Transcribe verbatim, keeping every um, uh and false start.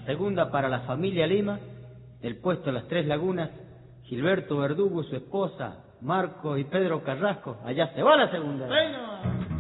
segunda para la familia Lima, del puesto Las Tres Lagunas, Gilberto Verdugo y su esposa, Marco y Pedro Carrasco. Allá se va la segunda. Bueno.